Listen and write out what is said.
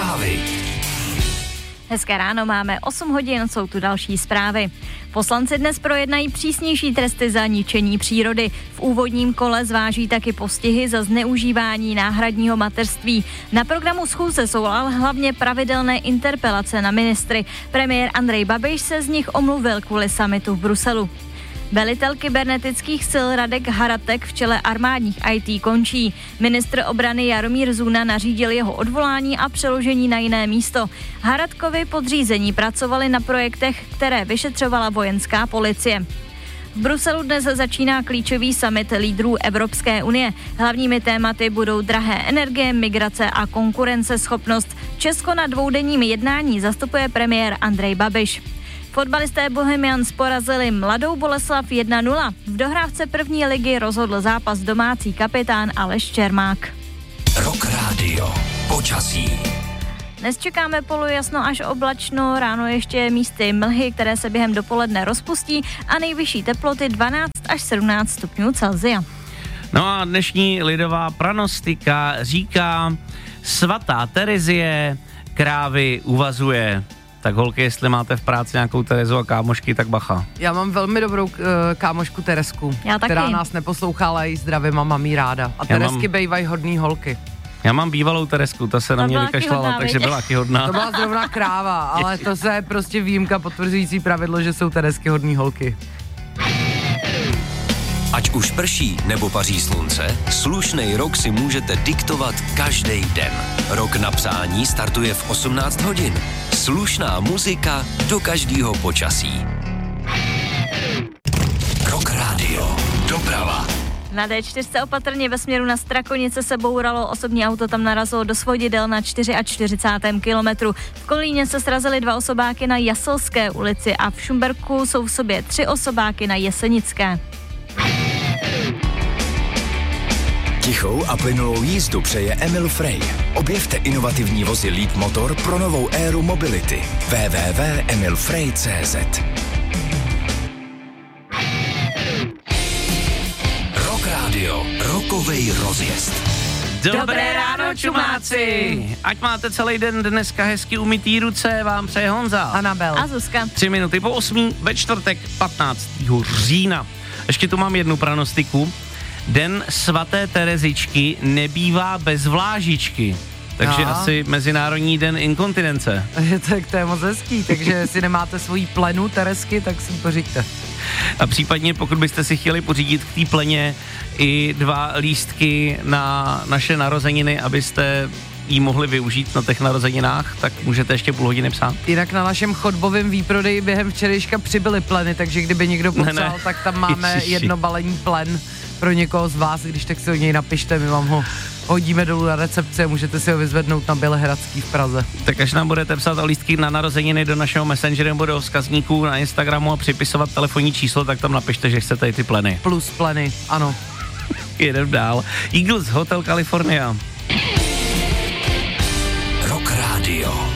Zprávy. Hezké ráno, máme 8 hodin, jsou tu další zprávy. Poslanci dnes projednají přísnější tresty za ničení přírody. V úvodním kole zváží taky postihy za zneužívání náhradního mateřství. Na programu schůze jsou hlavně pravidelné interpelace na ministry. Premiér Andrej Babiš se z nich omluvil kvůli summitu v Bruselu. Velitel kybernetických sil Radek Haratek v čele armádních IT končí. Ministr obrany Jaromír Zuna nařídil jeho odvolání a přeložení na jiné místo. Haratkovi podřízení pracovali na projektech, které vyšetřovala vojenská policie. V Bruselu dnes začíná klíčový summit lídrů Evropské unie. Hlavními tématy budou drahé energie, migrace a konkurenceschopnost. Česko na dvoudenním jednání zastupuje premiér Andrej Babiš. Fotbalisté Bohemians porazili Mladou Boleslav 1-0. V dohrávce první ligy rozhodl zápas domácí kapitán Aleš Čermák. Rock Radio. Počasí. Dnes čekáme polojasno až oblačno, ráno ještě místy mlhy, které se během dopoledne rozpustí a nejvyšší teploty 12 až 17 stupňů Celsia. No a dnešní lidová pranostika říká: svatá Terezie krávy uvazuje. Tak holky, jestli máte v práci nějakou Terezu a kámošky, tak bacha. Já mám velmi dobrou kámošku Teresku, taky. která nás neposlouchá, ale jí zdravím a mám jí ráda. A Teresky bejvají hodný holky. Já mám bývalou Teresku, ta se na mě vykašlala, takže byla taky hodná. To byla zrovna kráva, ale to se je prostě výjimka potvrzující pravidlo, že jsou Teresky hodný holky. Ať už prší nebo paří slunce, slušnej rok si můžete diktovat každý den. Rok na psání startuje v 18 hodin. Slušná muzika do každého počasí. Rock Radio. Doprava. Na D4 opatrně ve směru na Strakonice se bouralo, osobní auto tam narazilo do svodidel na 44. kilometru. V Kolíně se srazily 2 osobáky na Jaselské ulici a v Šumberku jsou v sobě 3 osobáky na Jesenické. Tichou a plynulou jízdu přeje Emil Frey. Objevte inovativní vozy Leap Motor pro novou éru mobility. www.emilfrey.cz. Rock Radio. Rokovej rozjezd. Dobré ráno, čumáci! Ať máte celý den dneska hezky umytý ruce, vám přeje Honza. Anabel. A Zuzka. 3 minuty po 8 ve čtvrtek 15. října. Ještě tu mám jednu pranostiku. Den svaté Terezičky nebývá bez vlážičky. Takže asi Mezinárodní den inkontinence. Tak to je moc hezký, takže jestli nemáte svoji plenu Teresky, tak si pořiďte. A případně, pokud byste si chtěli pořídit k té pleně i 2 lístky na naše narozeniny, abyste jí mohli využít na těch narozeninách, tak můžete ještě půl hodiny psát. Jinak na našem chodbovém výprodeji během včerejška přibyly pleny, takže kdyby někdo popsal, tak tam máme jedno balení plen pro někoho z vás, když tak si o něj napište, my vám ho hodíme dolů na recepci a můžete si ho vyzvednout na Bělehradský v Praze. Tak až nám budete psát o lístky na narozeniny do našeho Messengeru nebo do vzkazníků na Instagramu a připisovat telefonní číslo, tak tam napište, že chcete i ty pleny. Plus pleny, ano. Jedem dál. Eagles Hotel California. Rock Radio.